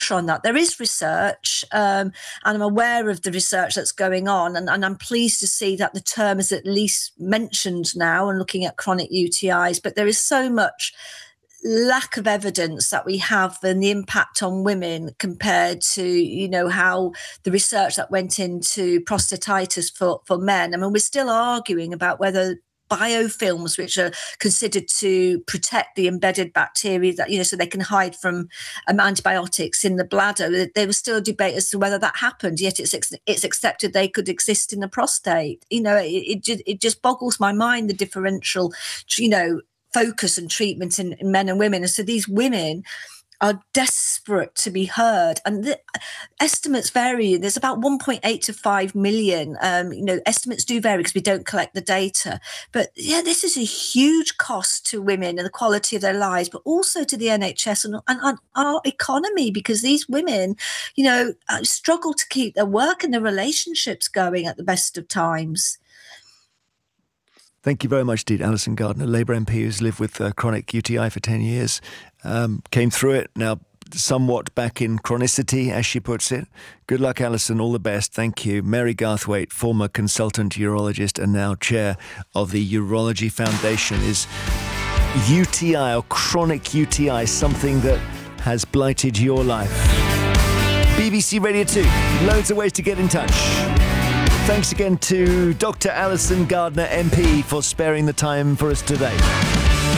pressure on that. There is research, and I'm aware of the research that's going on, and I'm pleased to see that the term is at least mentioned now and looking at chronic UTIs, but there is so much lack of evidence that we have and the impact on women compared to, how the research that went into prostatitis for men. I mean, we're still arguing about whether biofilms, which are considered to protect the embedded bacteria that, so they can hide from antibiotics in the bladder. There was still a debate as to whether that happened, yet it's accepted they could exist in the prostate. It just boggles my mind, the differential, focus and treatment in men and women. And so these women are desperate to be heard. And the estimates vary. There's about 1.8 to 5 million. Estimates do vary because we don't collect the data. But yeah, this is a huge cost to women and the quality of their lives, but also to the NHS and our economy, because these women, struggle to keep their work and their relationships going at the best of times. Thank you very much indeed, Alison Gardner, Labour MP who's lived with chronic UTI for 10 years, came through it, now somewhat back in chronicity, as she puts it. Good luck, Alison, all the best, thank you. Mary Garthwaite, former consultant urologist and now chair of the Urology Foundation. Is UTI or chronic UTI something that has blighted your life? BBC Radio 2, loads of ways to get in touch. Thanks again to Dr. Alison Gardner, MP, for sparing the time for us today.